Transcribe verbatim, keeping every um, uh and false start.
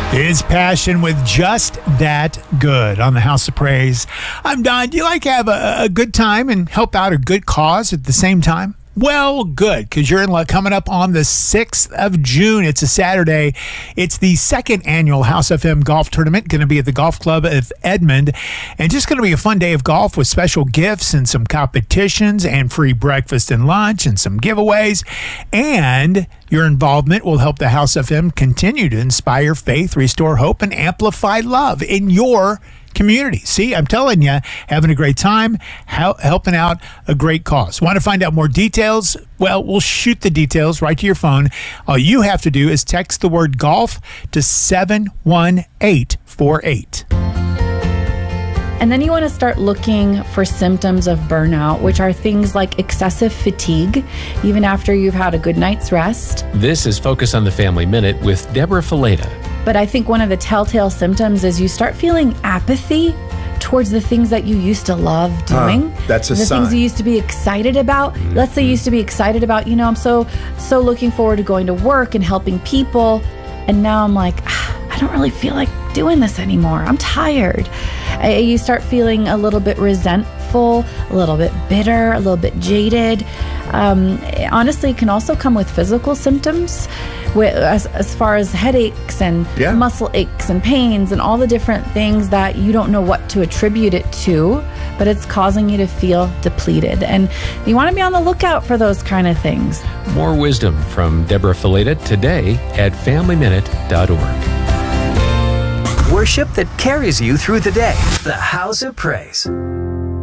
It's Passion with Just That Good on the House of Praise. I'm Don. Do you like to have a, a good time and help out a good cause at the same time? Well, good, because you're in luck. Coming up on the sixth of June. It's a Saturday. It's the second annual House F M Golf Tournament, going to be at the Golf Club of Edmond. And just going to be a fun day of golf with special gifts and some competitions and free breakfast and lunch and some giveaways. And your involvement will help the House F M continue to inspire faith, restore hope, and amplify love in your community. See, I'm telling you, having a great time, hel- helping out a great cause. Want to find out more details? Well, we'll shoot the details right to your phone. All you have to do is text the word golf to seven one eight four eight. And then you want to start looking for symptoms of burnout, which are things like excessive fatigue, even after you've had a good night's rest. This is Focus on the Family Minute with Deborah Fileta. But I think one of the telltale symptoms is you start feeling apathy towards the things that you used to love doing. Huh, that's a the sign. things you used to be excited about. Mm-hmm. Let's say you used to be excited about, you know, I'm so, so looking forward to going to work and helping people. And now I'm like, ah, I don't really feel like doing this anymore. I'm tired. I, you start feeling a little bit resentful, a little bit bitter, a little bit jaded. Um, honestly, it can also come with physical symptoms, with, as, as far as headaches and yeah. muscle aches and pains and all the different things that you don't know what to attribute it to, but it's causing you to feel depleted. And you want to be on the lookout for those kind of things. More wisdom from Deborah Fileta today at family minute dot org. Worship that carries you through the day. The House of Praise.